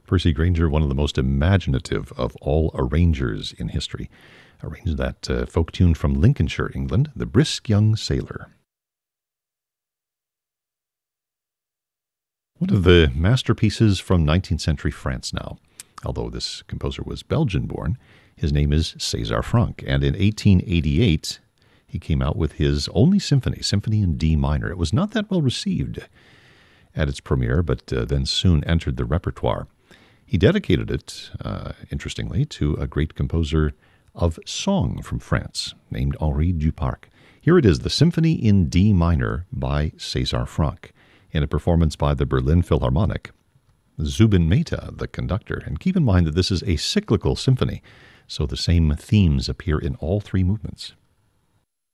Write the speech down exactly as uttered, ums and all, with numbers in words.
Percy Grainger, one of the most imaginative of all arrangers in history, arranged that uh, folk tune from Lincolnshire, England, The Brisk Young Sailor. One of the masterpieces from nineteenth century France now. Although this composer was Belgian-born, his name is César Franck, and in eighteen eighty-eight, he came out with his only symphony, Symphony in D minor. It was not that well received at its premiere, but uh, then soon entered the repertoire. He dedicated it, uh, interestingly, to a great composer of song from France named Henri Duparc. Here it is, the Symphony in D minor by César Franck, in a performance by the Berlin Philharmonic. Zubin Mehta, the conductor. And keep in mind that this is a cyclical symphony, so the same themes appear in all three movements.